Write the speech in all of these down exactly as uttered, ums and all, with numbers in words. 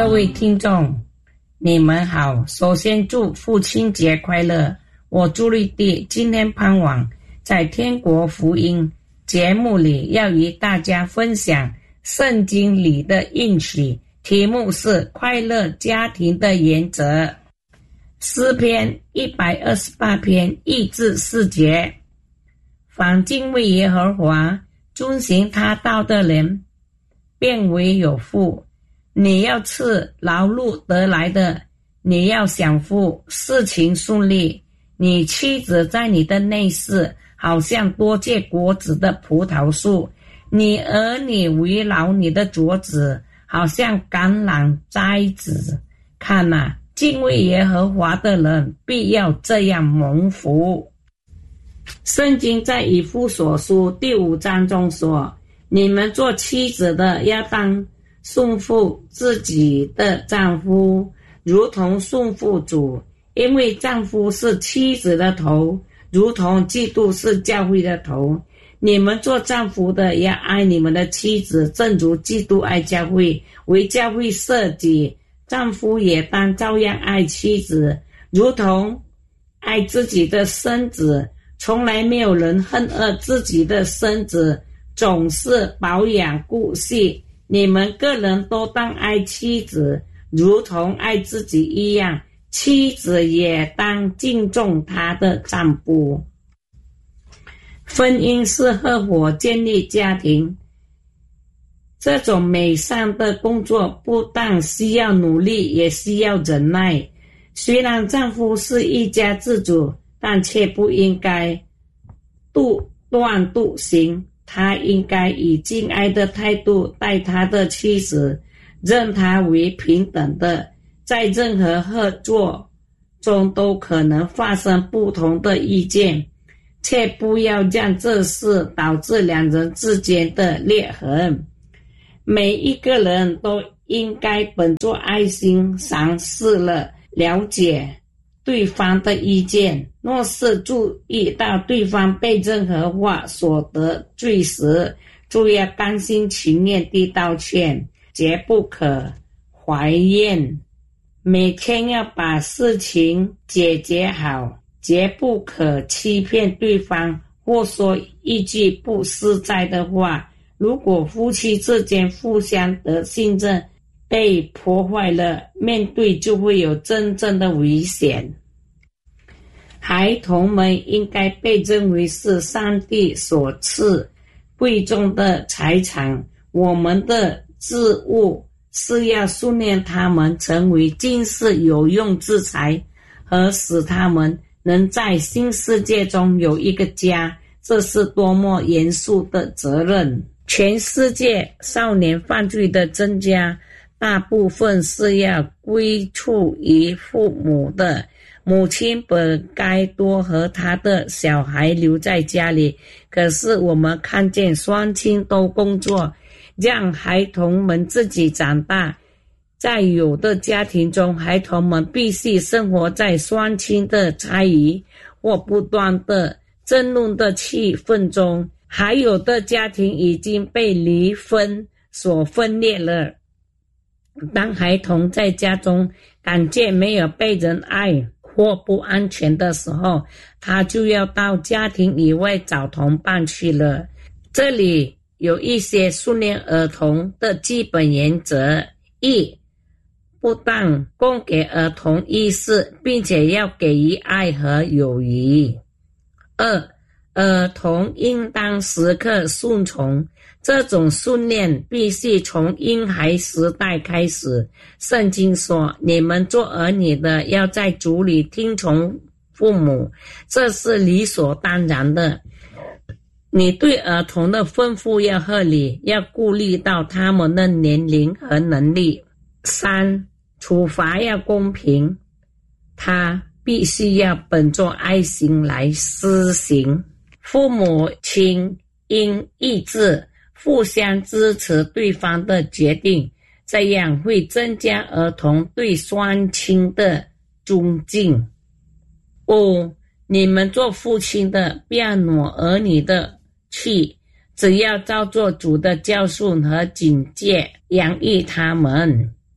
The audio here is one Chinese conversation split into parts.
各位听众，你们好，首先祝父亲节快乐。我朱丽蒂今天傍晚在天国福音节目里要与大家分享圣经里的应许，题目是快乐家庭的原则。诗篇一百二十八篇一至四节，凡敬畏耶和华遵行他道的人便为有福。你要吃劳碌得来的，你要享福，事情顺利。你妻子在你的内室，好像多结果子的葡萄树；你儿女围绕你的桌子，好像橄榄栽子。看哪，敬畏耶和华的人必要这样蒙福。圣经在以弗所书第五章中说，你们做妻子的要当顺服自己的丈夫，如同顺服主，因为丈夫是妻子的头，如同基督是教会的头。你们做丈夫的要爱你们的妻子，正如基督爱教会，为教会舍己。丈夫也当照样爱妻子，如同爱自己的身子。从来没有人恨恶自己的身子，总是保养顾惜。你们个人都当爱妻子，如同爱自己一样，妻子也当敬重她的丈夫。婚姻是合伙建立家庭，这种美善的工作不但需要努力，也需要忍耐。虽然丈夫是一家之主，但却不应该独断独行。他应该以敬爱的态度待他的妻子，认他为平等的。在任何合作中都可能发生不同的意见，却不要让这事导致两人之间的裂痕。每一个人都应该本着爱心尝试了了解对方的意见，若是注意到对方被任何话所得罪时，就要甘心情愿地道歉，绝不可怀怨。每天要把事情解决好，绝不可欺骗对方或说一句不实在的话。如果夫妻之间互相的信任被破坏了，面对就会有真正的危险。孩童们应该被认为是上帝所赐贵重的财产，我们的职务是要训练他们成为今世有用之才，和使他们能在新世界中有一个家，这是多么严肃的责任。全世界少年犯罪的增加，大部分是要归处于父母的。母亲本该多和他的小孩留在家里，可是我们看见双亲都工作，让孩童们自己长大。在有的家庭中，孩童们必须生活在双亲的猜疑或不断的争论的气氛中，还有的家庭已经被离婚所分裂了。当孩童在家中感觉没有被人爱或不安全的时候，他就要到家庭以外找同伴去了。这里有一些训练儿童的基本原则：一、不但供给儿童意识，并且要给予爱和友谊；二、儿童应当时刻顺从，这种训练必须从婴孩时代开始。圣经说，你们做儿女的要在主里听从父母，这是理所当然的。你对儿童的吩咐要合理，要顾虑到他们的年龄和能力。三、处罚要公平，他必须要本着爱心来施行。父母亲应意志互相支持对方的决定，这样会增加儿童对双亲的尊敬。五、你们做父亲的不要挪儿女的气，只要照做主的教训和警戒养育他们。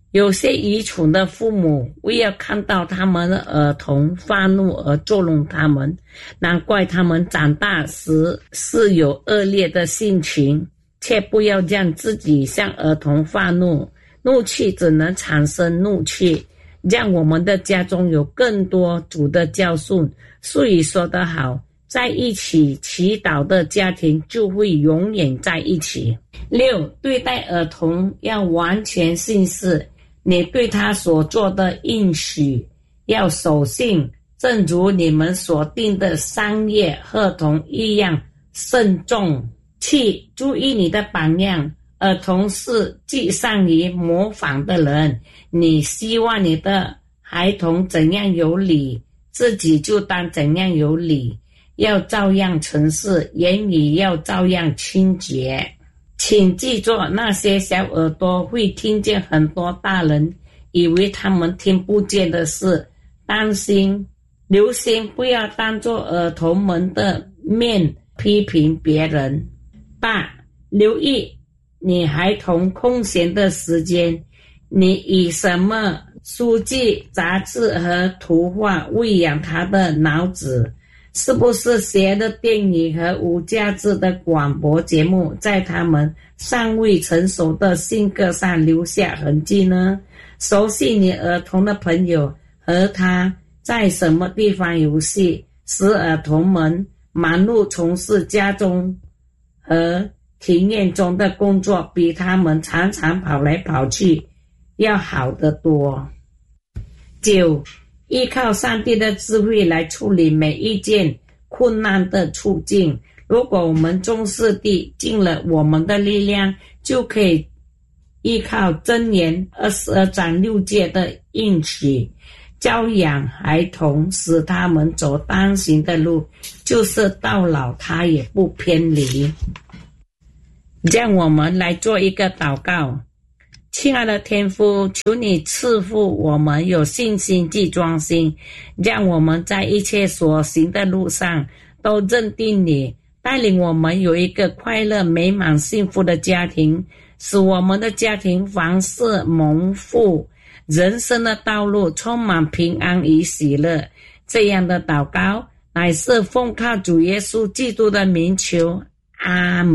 有些愚蠢的父母为了看到他们的儿童发怒而捉弄他们，难怪他们长大时是有恶劣的性情。却不要让自己向儿童发怒，怒气只能产生怒气，让我们的家中有更多主的教训。俗语说得好，在一起祈祷的家庭就会永远在一起。六，对待儿童要完全信誓，你对他所做的应许要守信，正如你们所定的商业合同一样慎重。七，注意你的榜样，儿童是既善于模仿的人，你希望你的孩童怎样有理，自己就当怎样有理，要照样诚实，言语要照样清洁。请记住，那些小耳朵会听见很多大人以为他们听不见的事，担心留心，不要当作儿童们的面批评别人。八，留意你孩童空闲的时间，你以什么书籍、杂志和图画喂养他的脑子？是不是邪的电影和无价值的广播节目在他们尚未成熟的性格上留下痕迹呢？熟悉你儿童的朋友和他在什么地方游戏，使儿童们忙碌从事家中和庭院中的工作，比他们常常跑来跑去要好得多。九，依靠上帝的智慧来处理每一件困难的处境。如果我们重视地尽了我们的力量，就可以依靠箴言二十二章六节的应许，教养孩童，使他们走当行的路，就是到老他也不偏离。让我们来做一个祷告。亲爱的天父，求你赐福我们有信心及专心，让我们在一切所行的路上都认定你，带领我们有一个快乐美满幸福的家庭，使我们的家庭凡事蒙福，人生的道路充满平安与喜乐。这样的祷告乃是奉靠主耶稣基督的名求，阿们。